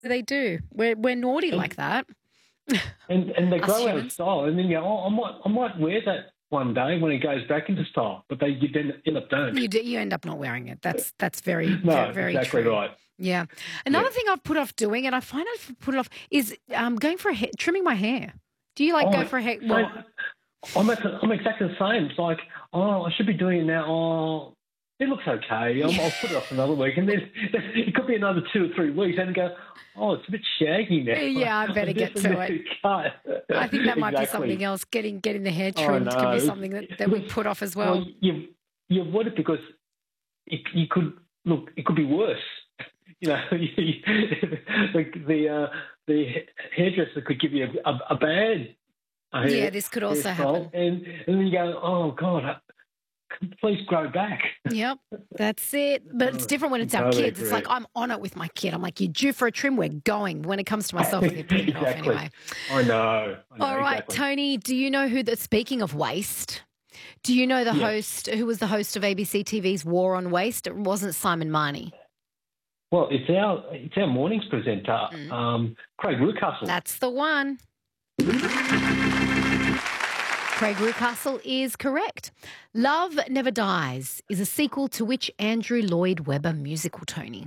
They do. We're naughty like that. And they Us grow out of humans. style, and then you go, I might wear that one day when it goes back into style, but you end up don't. You end up not wearing it. That's very, No, very exactly true. right. Yeah. Another thing I've put off doing, and I find I've put it off, is going for trimming my hair. Do you go for a hair? Well, I'm exactly the same. It's like, I should be doing it now. Oh, it looks okay. I'll put it off another week, and then it could be another 2 or 3 weeks, and go, it's a bit shaggy now. yeah, I better get to it. I think that might be something else. Getting the hair trimmed could be something that we put off as well. You avoid it because it could be worse. The hairdresser could give you a bad. This could also happen. And then you go, oh God, please grow back. Yep, that's it. But it's different when it's our kids. It's like I'm on it with my kid. I'm like, you're due for a trim. We're going. When it comes to myself, I'm putting it off anyway. I know. All right, exactly. Tony, do you know speaking of waste, do you know the host, who was the host of ABC TV's War on Waste? It wasn't Simon Marnie. Well, it's our mornings presenter, Craig Rucastle. That's the one. Craig Rucastle is correct. Love Never Dies is a sequel to which Andrew Lloyd Webber musical, Tony?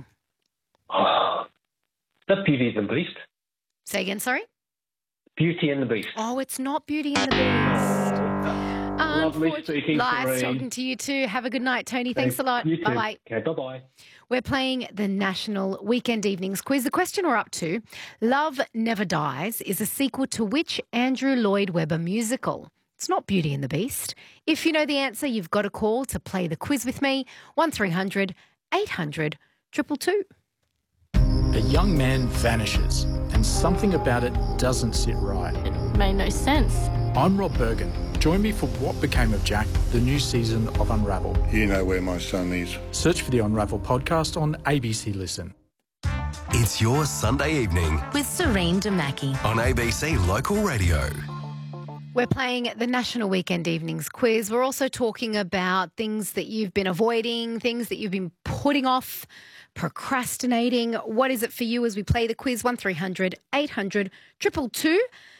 That's Beauty and the Beast. Say again, sorry? Beauty and the Beast. Oh, it's not Beauty and the Beast. Lovely speaking, Nice talking to you too. Have a good night, Tony. Thanks a lot. You too. Bye-bye. Okay, bye-bye. We're playing the National Weekend Evenings Quiz. The question we're up to, Love Never Dies, is a sequel to which Andrew Lloyd Webber musical? It's not Beauty and the Beast. If you know the answer, you've got a call to play the quiz with me, 1300 800 222. A young man vanishes and something about it doesn't sit right. It made no sense. I'm Rob Bergen. Join me for What Became of Jack, the new season of Unravel. You know where my son is. Search for the Unravel podcast on ABC Listen. It's your Sunday evening with Serene Damaki on ABC Local Radio. We're playing the National Weekend Evenings Quiz. We're also talking about things that you've been avoiding, things that you've been putting off, procrastinating. What is it for you as we play the quiz? 1300 800 222.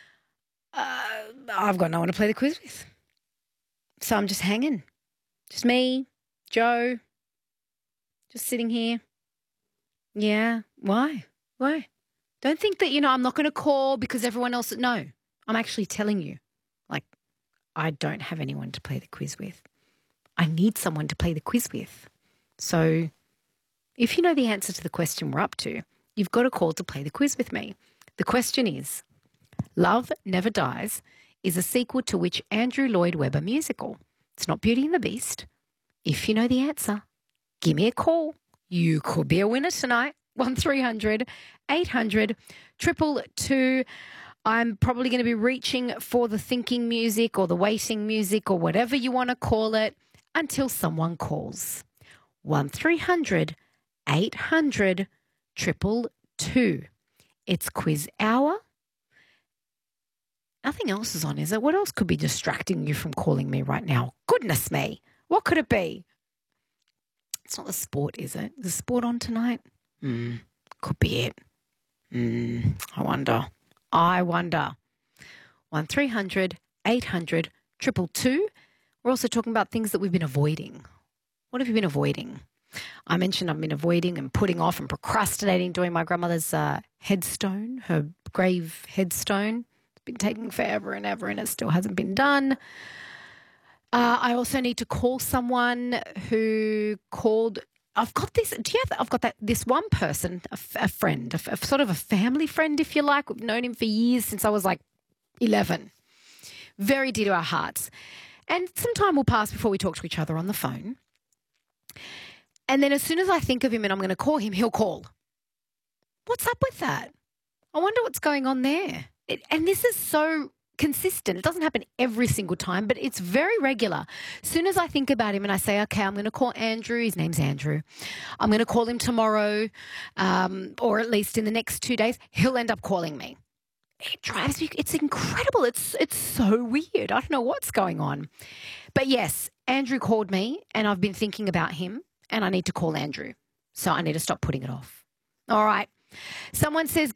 I've got no one to play the quiz with. So I'm just hanging. Just me, Joe, just sitting here. Yeah. Why? Don't think that, I'm not going to call because everyone else... No, I'm actually telling you. I don't have anyone to play the quiz with. I need someone to play the quiz with. So if you know the answer to the question we're up to, you've got a call to play the quiz with me. The question is, Love Never Dies is a sequel to which Andrew Lloyd Webber musical? It's not Beauty and the Beast. If you know the answer, give me a call. You could be a winner tonight. 1300 800 222. I'm probably going to be reaching for the thinking music or the waiting music or whatever you want to call it until someone calls. 1300 800 222. It's quiz hour. Nothing else is on, is it? What else could be distracting you from calling me right now? Goodness me. What could it be? It's not the sport, is it? Is the sport on tonight? Could be it. I wonder. 1300 800 222. We're also talking about things that we've been avoiding. What have you been avoiding? I mentioned I've been avoiding and putting off and procrastinating doing my grandmother's headstone, her grave headstone. It's been taking forever and ever and it still hasn't been done. I also need to call someone who called... I've got this one person, a friend, a sort of a family friend, if you like. We've known him for years, since I was like 11. Very dear to our hearts. And some time will pass before we talk to each other on the phone. And then as soon as I think of him and I'm going to call him, he'll call. What's up with that? I wonder what's going on there. And this is so consistent. It doesn't happen every single time, but it's very regular. As soon as I think about him and I say, okay, I'm going to call Andrew. His name's Andrew. I'm going to call him tomorrow, or at least in the next 2 days, he'll end up calling me. It drives me. It's incredible. It's so weird. I don't know what's going on. But yes, Andrew called me and I've been thinking about him and I need to call Andrew. So I need to stop putting it off. All right. Someone says,